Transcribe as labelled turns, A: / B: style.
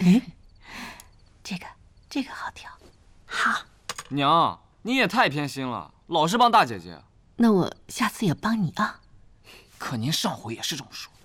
A: 这个好挑。
B: 好。
C: 娘，你也太偏心了，老是帮大姐姐。
A: 那我下次也帮你啊。
D: 可您上回也是这么说。